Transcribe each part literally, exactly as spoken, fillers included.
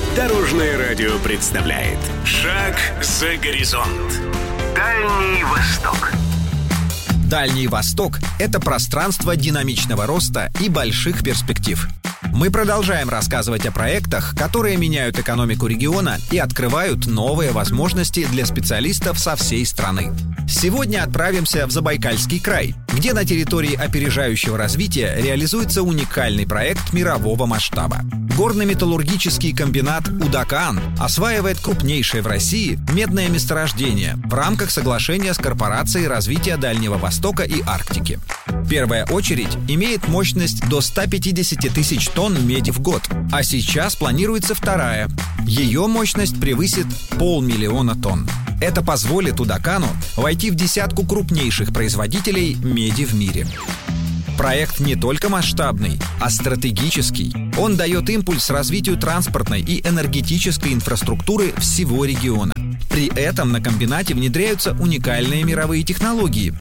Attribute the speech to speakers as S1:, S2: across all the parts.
S1: Дорожное радио представляет «Шаг за горизонт». Дальний Восток.
S2: Дальний Восток – это пространство динамичного роста и больших перспектив. Мы продолжаем рассказывать о проектах, которые меняют экономику региона и открывают новые возможности для специалистов со всей страны. Сегодня отправимся в Забайкальский край, где на территории опережающего развития реализуется уникальный проект мирового масштаба. Горно-металлургический комбинат «Удакан» осваивает крупнейшее в России медное месторождение в рамках соглашения с Корпорацией развития Дальнего Востока и Арктики. Первая очередь имеет мощность до ста пятидесяти тысяч тонн меди в год, а сейчас планируется вторая. Ее мощность превысит полмиллиона тонн. Это позволит «Удакану» войти в десятку крупнейших производителей меди в мире. Проект не только масштабный, а стратегический. Он дает импульс развитию транспортной и энергетической инфраструктуры всего региона. При этом на комбинате внедряются уникальные мировые технологии,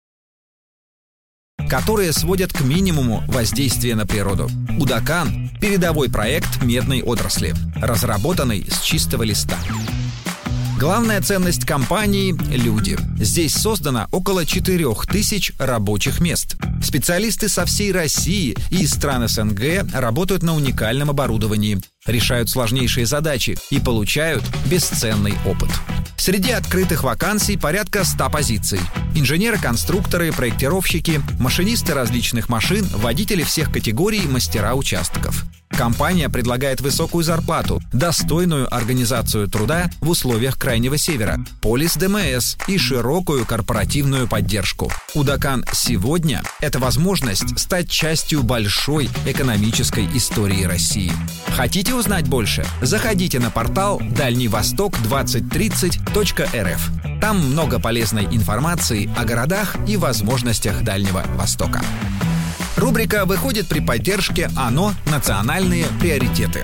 S2: которые сводят к минимуму воздействие на природу. «Удакан» – передовой проект медной отрасли, разработанный с чистого листа. Главная ценность компании – люди. Здесь создано около четырех тысяч рабочих мест. Специалисты со всей России и из стран СНГ работают на уникальном оборудовании, решают сложнейшие задачи и получают бесценный опыт. Среди открытых вакансий порядка ста позиций. Инженеры-конструкторы, проектировщики, машинисты различных машин, водители всех категорий, мастера участков. Компания предлагает высокую зарплату, достойную организацию труда в условиях Крайнего Севера, полис ДМС и широкую корпоративную поддержку. «Удакан» сегодня – это возможность стать частью большой экономической истории России. Хотите узнать больше? Заходите на портал дальний восток двадцать тридцать точка эр эф. Там много полезной информации о городах и возможностях Дальнего Востока. Рубрика выходит при поддержке ОНО «Национальные приоритеты».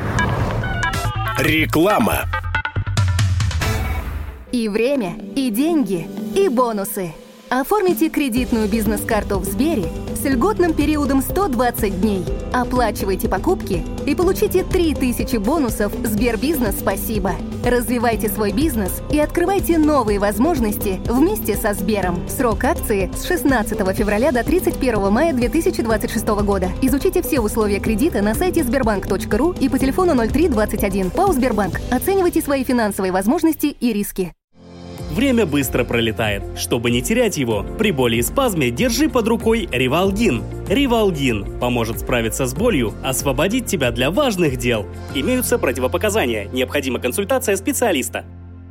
S1: Реклама.
S3: И время, и деньги, и бонусы. Оформите кредитную бизнес-карту в Сбере с льготным периодом сто двадцать дней. Оплачивайте покупки и получите три тысячи бонусов Сбербизнес «Спасибо». Развивайте свой бизнес и открывайте новые возможности вместе со Сбером. Срок акции с шестнадцатого февраля до тридцать первого мая две тысячи двадцать шестого года. Изучите все условия кредита на сайте сбербанк точка ру и по телефону ноль три двадцать один. ПАО «Сбербанк». Оценивайте свои финансовые возможности и риски.
S4: Время быстро пролетает. Чтобы не терять его, при боли и спазме держи под рукой Ривалгин. Ривалгин поможет справиться с болью, освободить тебя для важных дел. Имеются противопоказания. Необходима консультация специалиста.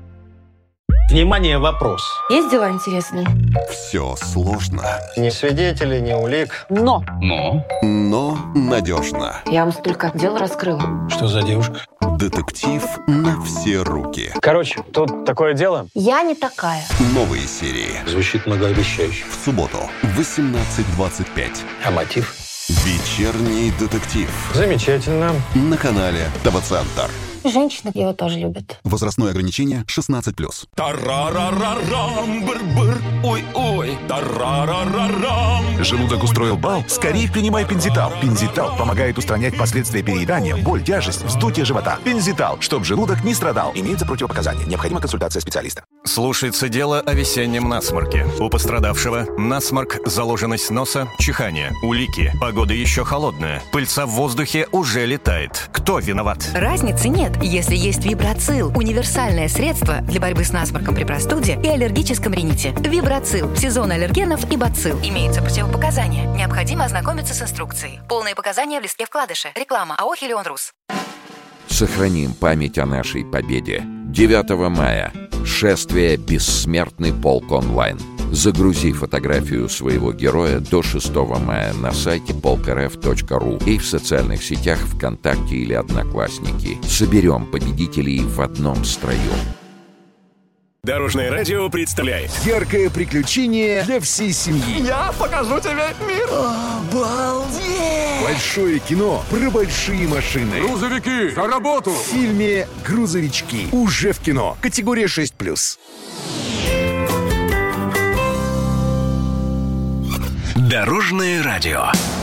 S5: Внимание, вопрос.
S6: Есть дела интересные?
S7: Все сложно.
S5: Ни свидетелей, ни улик.
S6: Но.
S7: Но. Но надежно.
S6: Я вам столько дел раскрыла.
S5: Что за девушка?
S7: Детектив на все руки.
S5: Короче, тут такое дело.
S6: Я не такая.
S7: Новые серии.
S5: Звучит многообещающе.
S7: В субботу в восемнадцать двадцать пять.
S5: А мотив?
S7: Вечерний детектив.
S5: Замечательно.
S7: На канале ТВ-центр.
S6: Женщины его тоже любят.
S7: Возрастное ограничение шестнадцать плюс.
S1: Тарарарарам, быр-быр, ой-ой, тарарарарам.
S8: Желудок устроил бал? Скорее принимай Пензитал. Пензитал помогает устранять последствия переедания, боль, тяжесть, вздутие живота. Пензитал, чтобы желудок не страдал. Имеются противопоказания. Необходима консультация специалиста.
S9: Слушается дело о весеннем насморке. У пострадавшего насморк, заложенность носа, чихание, улики. Погода еще холодная. Пыльца в воздухе уже летает. Кто виноват?
S10: Разницы нет, если есть Вибрацил. Универсальное средство для борьбы с насморком при простуде и аллергическом рините. Вибрацил. Сезон аллергенов и бацилл. Имеются противопоказания. Необходимо ознакомиться с инструкцией. Полные показания в листке вкладыша. Реклама АО «Хелион Рус».
S11: Сохраним память о нашей победе. девятого мая. Шествие «Бессмертный полк онлайн». Загрузи фотографию своего героя до шестого мая на сайте полк эр эф точка ру и в социальных сетях ВКонтакте или Одноклассники. Соберем победителей в одном строю.
S1: Дорожное радио представляет
S12: яркое приключение для всей семьи.
S13: Я покажу тебе мир.
S12: Обалдеть! Большое кино про большие машины.
S13: Грузовики, за работу!
S12: В фильме «Грузовички» уже в кино. Категория шесть плюс.
S1: Дорожное радио.